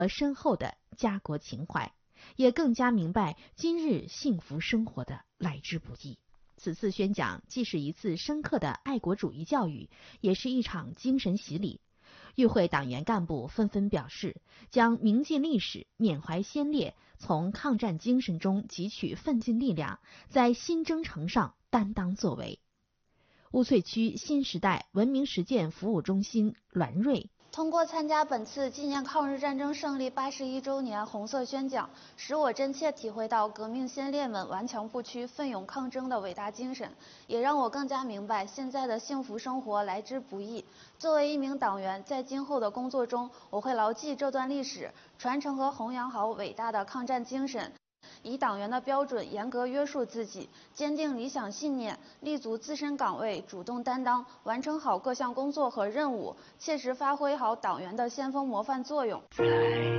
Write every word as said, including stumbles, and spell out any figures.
而深厚的家国情怀，也更加明白今日幸福生活的来之不易。此次宣讲既是一次深刻的爱国主义教育，也是一场精神洗礼。与会党员干部纷纷表示，将铭记历史、缅怀先烈，从抗战精神中汲取奋进力量，在新征程上担当作为。乌翠区新时代文明实践服务中心栾瑞。 通过参加本次纪念抗日战争胜利八十一周年红色宣讲，使我真切体会到革命先烈们顽强不屈、奋勇抗争的伟大精神，也让我更加明白现在的幸福生活来之不易。作为一名党员，在今后的工作中，我会牢记这段历史，传承和弘扬好伟大的抗战精神。以党员的标准严格约束自己，坚定理想信念，立足自身岗位，主动担当，完成好各项工作和任务，切实发挥好党员的先锋模范作用。